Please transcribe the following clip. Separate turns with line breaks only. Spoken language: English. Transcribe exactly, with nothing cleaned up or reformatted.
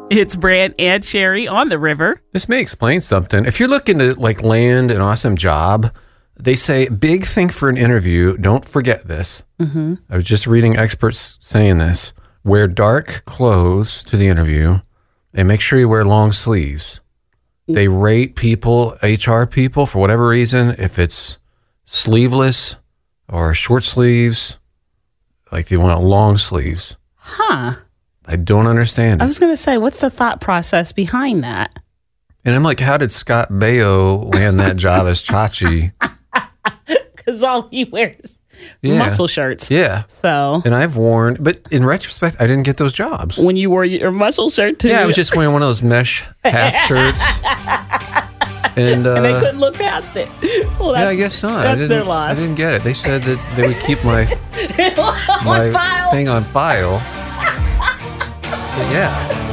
It's Brant and Sherry on the river.
This may explain something. If you're looking to like land an awesome job, they say big thing for an interview. Don't forget this. Mm-hmm. I was just reading experts saying this. Wear dark clothes to the interview and make sure you wear long sleeves. They rate people, H R people, for whatever reason, if it's sleeveless or short sleeves, like they want long sleeves.
Huh.
I don't understand it.
I was going to say, what's the thought process behind that?
And I'm like, how did Scott Baio land that job as Chachi?
Because all he wears
Yeah.
muscle shirts.
Yeah.
So.
And I've worn, but in retrospect, I didn't get those jobs.
When you wore your muscle shirt too.
Yeah, I was just wearing one of those mesh half shirts. And, uh,
and they couldn't look past it. Well, that's,
yeah, I guess not. I
That's
didn't-
their loss.
I didn't get it. They said that they would keep my,
On
my
file.
thing on file. But yeah.